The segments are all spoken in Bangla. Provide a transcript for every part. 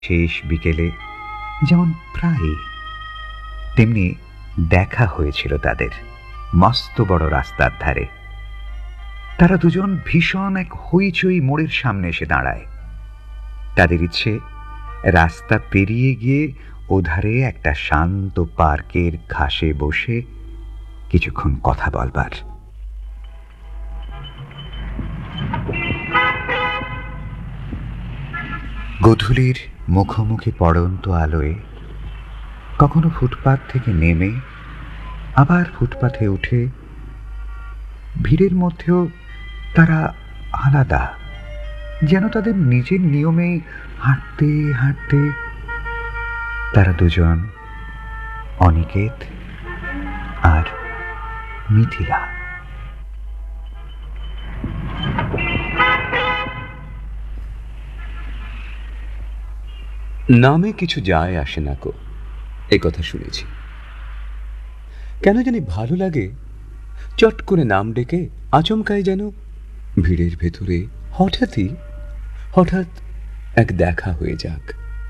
শেষ বিকেলে যেমন প্রায় তেমনি দেখা হয়েছিল তাদের মস্ত বড় রাস্তার ধারে। তারা দুজন ভীষণ এক হইচই মোড়ের সামনে এসে দাঁড়ায়। তাদের ইচ্ছে রাস্তা পেরিয়ে গিয়ে ওধারে একটা শান্ত পার্কের ঘাসে বসে কিছুক্ষণ কথা বলবার। গধূলির মুখোমুখি পড়ন্ত আলোয় কখনো ফুটপাত থেকে নেমে আবার ফুটপাথে উঠে ভিড়ের মধ্যেও তারা আলাদা, যেন তাদের নিজের নিয়মে হাঁটতে হাঁটতে তারা দুজন অনিকেত আর মিথিলা। নামে কিছু যায় আসে না কো, এ কথা শুনেছি। কেন জানি ভালো লাগে চট করে নাম ডেকে আচমকাই যেন ভিড়ের ভেতরে হঠাৎ এক দেখা হয়ে যাক।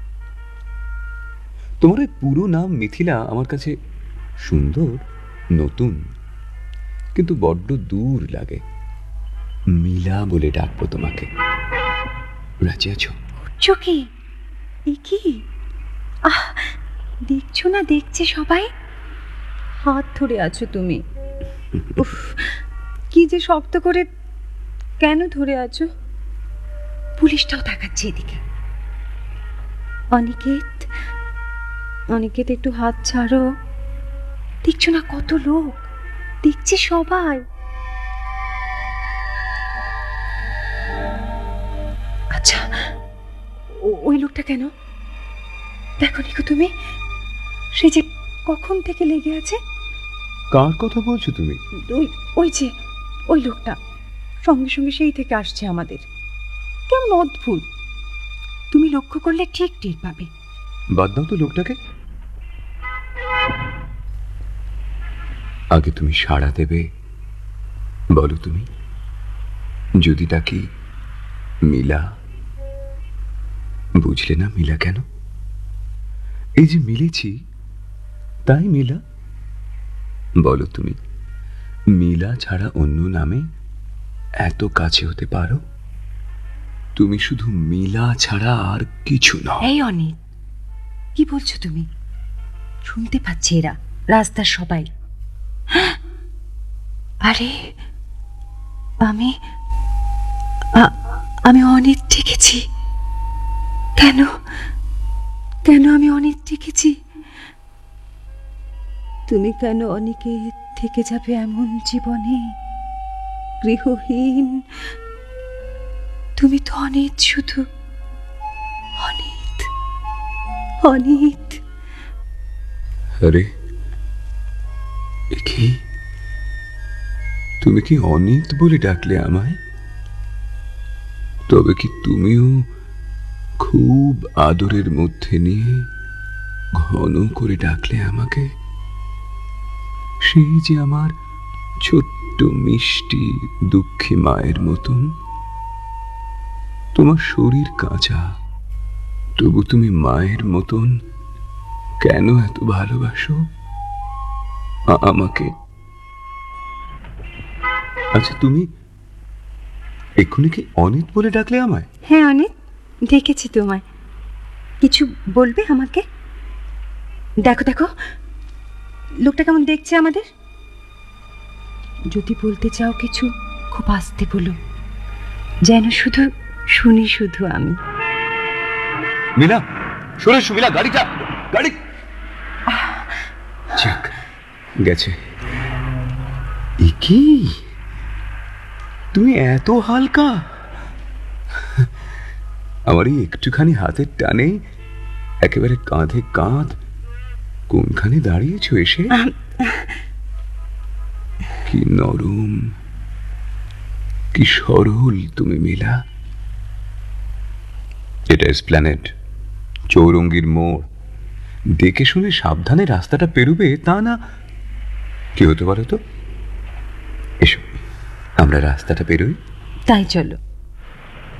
তোমার ওই পুরো নাম মিথিলা আমার কাছে সুন্দর, নতুন, কিন্তু বড্ড দূর লাগে। মিলা বলে ডাকবো তোমাকে। রাজি আছো? কি কি দেখছো না? দেখছে সবাই। হাত ধরে আছো তুমি। উফ, কি যে শক্ত করে কেন ধরে আছো? পুলিশটাও তাকাচ্ছে এদিকে। অনিকেত, অনিকেত একটু হাত ছাড়ো। দেখছো না কত লোক দেখছে সবাই। আচ্ছা, ওই লোকটা কেন? দেখো নিকো তুমি, সে যে কখন থেকে লেগে আছে। কার কথা বলছো তুমি? ওই যে ওই লোকটা সঙ্গে সঙ্গে সেই থেকে আসছে আমাদের। কেমন অদ্ভুত, তুমি লক্ষ্য করলে ঠিক টের পাবে। বাদ দাও তো লোকটাকে। আগে তুমি সাড়া দেবে বলো তুমি? যদি ডাকি মিলা, বুঝলে না মিলা কেন? এই যে মিলেছি তাই মিলা। বলো তুমি, মিলা ছাড়া অন্য নামে এত কাছে হতে পারো? তুমি শুধু মিলা ছাড়া আর কিছু না। এই অনিক, কি বলছো তুমি? শুনতে পাচ্ছি এরা, রাস্তার সবাই। আরে আমি অনেক দেখেছি। কেন কেন আমি অনেক দেখেছি? তুমি কেন অনেকে থেকে যাবে এমন জীবনে, গৃহহীন? তুমি তো অনেক, শুধু অনেক অনেক। আরে কি তুমি কি অনিত বলে ডাকলে আমায়? তবে কি তুমিও খুব আদরের মধ্যে নিয়ে ঘন করে ডাকলে আমাকে? সেই যে আমার ছোট্ট মিষ্টি দুঃখী মায়ের মতন। তোমার শরীর কাঁচা, তবু তুমি মায়ের মতন কেন এত ভালোবাসো আমাকে? আচ্ছা, তুমি এক্ষুনি কি অনিত বলে ডাকলে আমায়? হ্যাঁ অনিত, দেখেছি তোমায়। কিছু বলবে আমাকে? দেখো দেখো লোকটা কেমন দেখছে আমাদের। যদি বলতে চাও কিছু, খুব আস্তে বলো, যেন শুধু শুনি শুধু আমি। মিলা, সরে এসো মিলা, গাড়ি যাক, গেছে। কি তুমি এত হালকা? আমার এই একটুখানি হাতের টানে একেবারে কাঁধে কাঁধ কোনখানে দাঁড়িয়েছো এসে? কি নরম, কি সরল তুমি মিলা। এটা এসপ্ল্যানেড, চৌরঙ্গীর মোড়। দেখে শুনে সাবধানে রাস্তাটা পেরুবে, তা না কি হতে পারে তো। এসো আমরা রাস্তাটা পেরোই। তাই চলো।